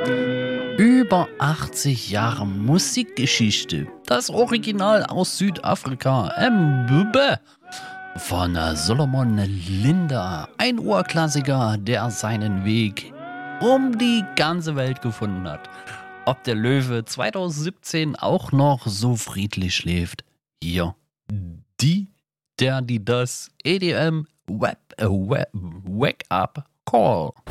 Über 80 Jahre Musikgeschichte. Das Original aus Südafrika. Mbube. Von Solomon Linda. Ein Urklassiker, der seinen Weg um die ganze Welt gefunden hat. Ob der Löwe 2017 auch noch so friedlich schläft? Hier. Die das EDM Wake Up Call.